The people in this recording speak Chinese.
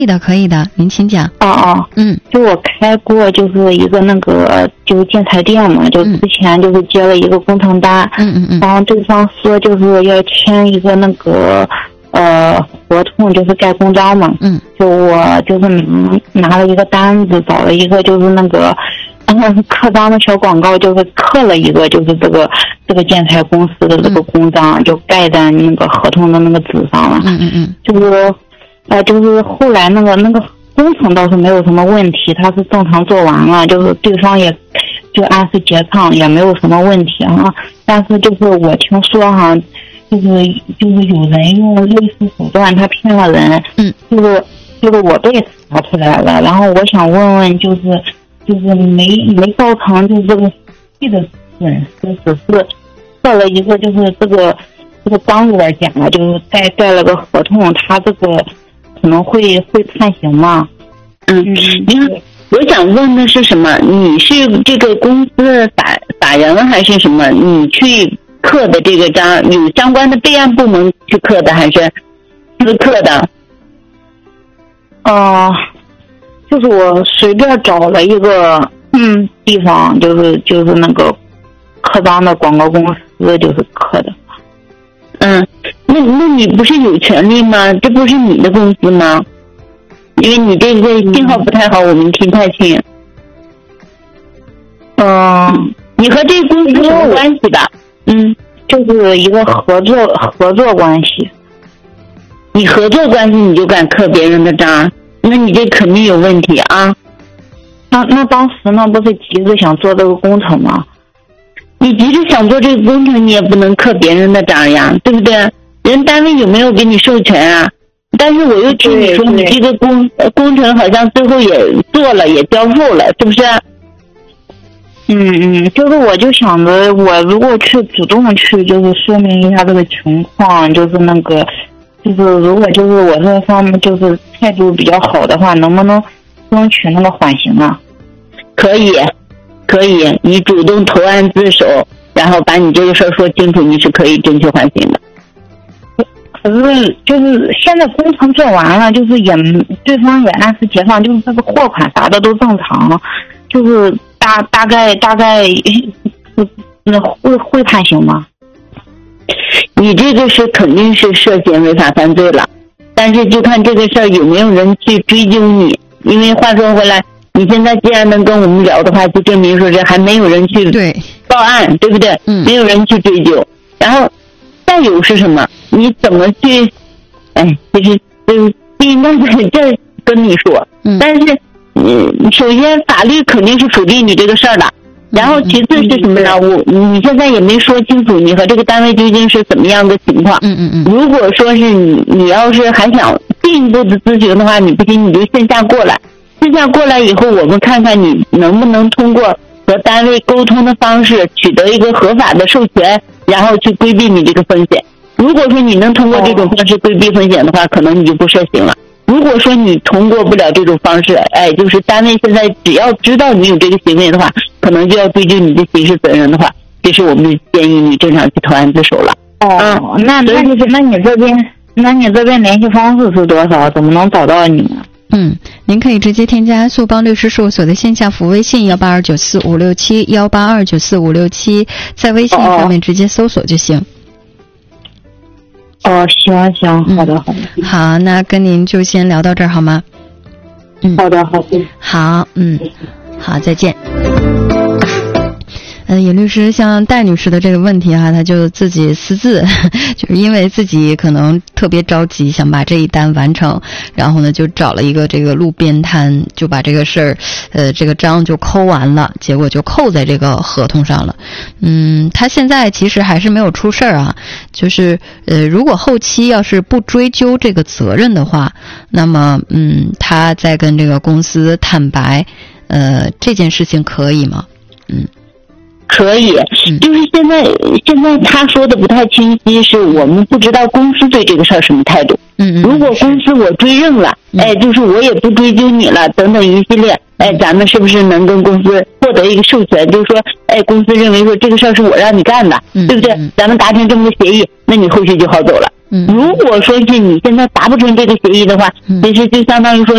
可以的，您请讲。 就我开过就是一个那个就是建材店嘛，就之前就是接了一个工程单，然后对方说就是要签一个那个合同，就是盖公章嘛，就我就是拿了一个单子，找了一个就是那个刻章的小广告，就是刻了一个就是这个建材公司的这个公章，就盖在那个合同的那个纸上了，就是后来那个工程倒是没有什么问题，他是正常做完了，就是对方也就按时结账，也没有什么问题啊。但是就是我听说哈，就是有人用类似手段他骗了人，就是我被查出来了，然后我想问问就是没造成就是这个实际的损失，只是刻了一个就是这个章有点假了，就是盖了个合同，他这个可能会判刑吗？ 我想问的是什么？你是这个公司的法人还是什么？你去刻的这个章有相关的备案部门去刻的，还是私刻的？ 就是我随便找了一个地方，就是那个刻章的广告公司就是刻的。 那你不是有权利吗？这不是你的公司吗？因为你这个信号不太好，我们听太清。你和这个公司什么关系的？ 就是一个合作关系。 你合作关系你就敢刻别人的章，那你这肯定有问题啊。 那当时呢不是急着想做这个工程吗？ 你急着想做这个工程，你也不能刻别人的章呀，对不对？人单位有没有给你授权啊？但是我又听你说你这个工程好像最后也做了，也交付了，是不是？ 就是我就想着，我如果去主动去就是说明一下这个情况，就是那个就是如果就是我这方面就是态度比较好的话，能不能争取那个缓刑啊？ 可以，你主动投案自首，然后把你这个事儿说清楚，你是可以争取缓刑的。 可是就是现在工程做完了，就是对方也按时结账，就是这个货款啥的都正常，就是大概会判刑吗？ 你这个是肯定是涉嫌违法犯罪了，但是就看这个事儿有没有人去追究你。因为话说回来，你现在既然能跟我们聊的话，就证明说这还没有人去报案，对不对？没有人去追究。然后再有是什么？你怎么去？其实不应该在这儿跟你说。但是首先法律肯定是否定你这个事儿的。然后其次是什么呢？你现在也没说清楚你和这个单位究竟是怎么样的情况。如果说是你要是还想进一步的咨询的话，你不行你就线下过来。线下过来以后，我们看看你能不能通过和单位沟通的方式取得一个合法的授权，然后去规避你这个风险。如果说你能通过这种方式规避风险的话，可能你就不涉刑了。如果说你通过不了这种方式，就是单位现在只要知道你有这个行为的话，可能就要追究你的刑事责任的话，这是我们建议你正常去投案自首了。 那你这边联系方式是多少？怎么能找到你呢？ 您可以直接添加速邦律师事务所的线下服务微信182945567 182945567，在微信上面直接搜索就行。 行，好的。 好，那跟您就先聊到这儿好吗？ 好的。 好，好，再见。尹律师像戴女士的这个问题她就自己私自，就是因为自己可能特别着急想把这一单完成，然后呢就找了一个这个路边摊，就把这个事儿这个章就扣完了，结果就扣在这个合同上了。他现在其实还是没有出事儿啊，就是如果后期要是不追究这个责任的话，那么他再跟这个公司坦白这件事情可以吗？ 可以，就是现在他说的不太清晰，是我们不知道公司对这个事儿什么态度。如果公司我追认了，就是我也不追究你了，等等一系列，咱们是不是能跟公司获得一个授权？就是说，公司认为说这个事儿是我让你干的，对不对？咱们达成这么个协议，那你后续就好走了。如果说是你现在达不成这个协议的话，其实就相当于说